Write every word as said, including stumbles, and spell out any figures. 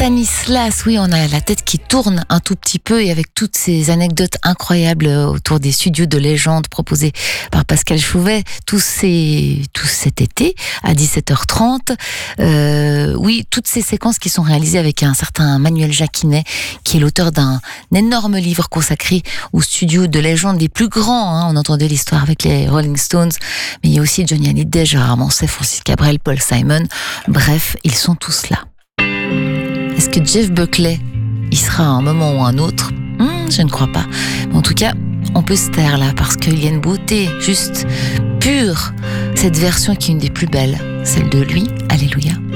Stanislas, oui, on a la tête qui tourne un tout petit peu et avec toutes ces anecdotes incroyables autour des studios de légende proposés par Pascal Chouvet, tous ces, tout cet été à dix-sept heures trente. Euh, oui, toutes ces séquences qui sont réalisées avec un certain Manuel Jacquinet, qui est l'auteur d'un énorme livre consacré aux studios de légende les plus grands. Hein. On entendait l'histoire avec les Rolling Stones, mais il y a aussi Johnny Hallyday, Gérard Manset, Francis Cabrel, Paul Simon. Bref, ils sont tous là. Est-ce que Jeff Buckley il sera à un moment ou un autre? hmm, Je ne crois pas. Mais en tout cas, on peut se taire là parce qu'il y a une beauté juste pure. Cette version qui est une des plus belles, celle de lui. Alléluia.